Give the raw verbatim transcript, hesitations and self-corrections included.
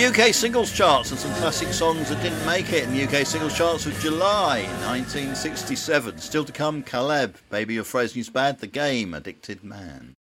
U K singles charts and some classic songs that didn't make it in the U K singles charts of July nineteen sixty-seven. Still to come, Caleb, Baby Your Phrase News Bad, The Game, Addicted Man.